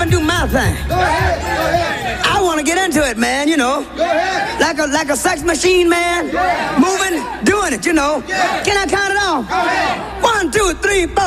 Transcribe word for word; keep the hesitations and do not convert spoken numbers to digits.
gonna do my thing. Go ahead. Go ahead. I want to get into it, man, you know. Go ahead. Like a like a sex machine, man. Yeah. Moving, doing it, you know. Yeah. Can I count it off? Go ahead. One, two, three, four.